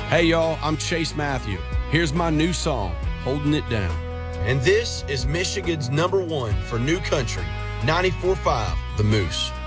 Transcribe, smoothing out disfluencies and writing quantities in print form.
Hey, y'all, I'm Chase Matthew. Here's my new song, Holding It Down. And this is Michigan's #1 for new country, 94.5 The Moose.